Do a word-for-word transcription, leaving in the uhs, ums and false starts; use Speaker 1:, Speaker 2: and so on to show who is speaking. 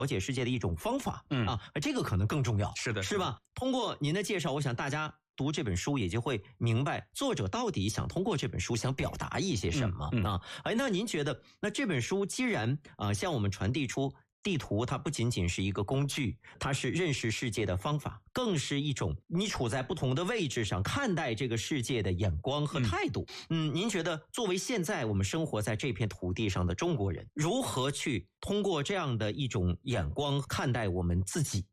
Speaker 1: 了解世界的一种方法，
Speaker 2: 嗯
Speaker 1: 啊，这个可能更重要，
Speaker 2: 是的，
Speaker 1: 是吧？通过您的介绍，我想大家读这本书也就会明白作者到底想通过这本书想表达一些什么、
Speaker 2: 嗯嗯、
Speaker 1: 啊。哎，那您觉得，那这本书既然啊、呃、向我们传递出地图，它不仅仅是一个工具，它是认识世界的方法，更是一种你处在不同的位置上看待这个世界的眼光和态度。嗯，您觉得作为现在我们生活在这片土地上的中国人，如何去通过这样的一种眼光看待我们自己，